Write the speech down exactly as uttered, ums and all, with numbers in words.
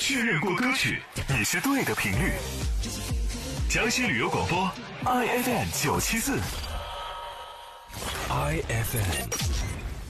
确认过歌曲，你是对的频率。江西旅游广播 I F M 九七四 I F M